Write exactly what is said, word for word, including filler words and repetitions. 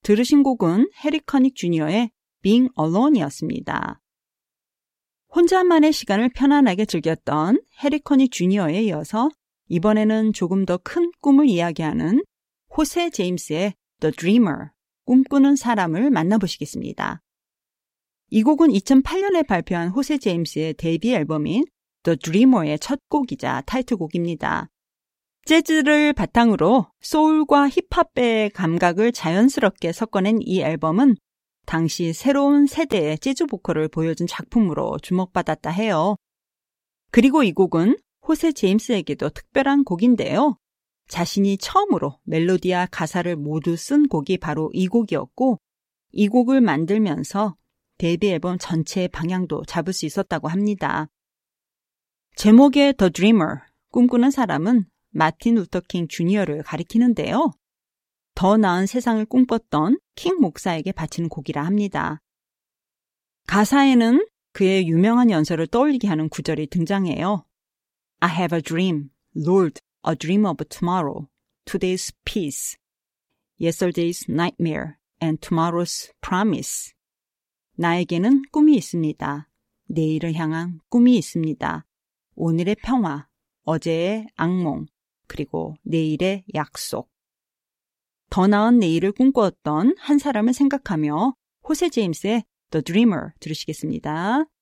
들으신 곡은 해리 커닉 주니어의 Being Alone이었습니다. 혼자만의 시간을 편안하게 즐겼던 해리 커닉 주니어에 이어서 이번에는 조금 더 큰 꿈을 이야기하는 호세 제임스의 The Dreamer, 꿈꾸는 사람을 만나보시겠습니다. 이 곡은 이천팔 년에 발표한 호세 제임스의 데뷔 앨범인 The Dreamer의 첫 곡이자 타이틀곡입니다. 재즈를 바탕으로 소울과 힙합의 감각을 자연스럽게 섞어낸 이 앨범은 당시 새로운 세대의 재즈 보컬을 보여준 작품으로 주목받았다 해요. 그리고 이 곡은 호세 제임스에게도 특별한 곡인데요. 자신이 처음으로 멜로디와 가사를 모두 쓴 곡이 바로 이 곡이었고, 이 곡을 만들면서 데뷔 앨범 전체의 방향도 잡을 수 있었다고 합니다. 제목의 The Dreamer, 꿈꾸는 사람은 마틴 루터킹 주니어를 가리키는데요. 더 나은 세상을 꿈꿨던 킹 목사에게 바치는 곡이라 합니다. 가사에는 그의 유명한 연설을 떠올리게 하는 구절이 등장해요. I have a dream, Lord, a dream of tomorrow, today's peace, yesterday's nightmare, and tomorrow's promise. 나에게는 꿈이 있습니다. 내일을 향한 꿈이 있습니다. 오늘의 평화, 어제의 악몽, 그리고 내일의 약속. 더 나은 내일을 꿈꾸었던 한 사람을 생각하며 호세 제임스의 The Dreamer 들으시겠습니다.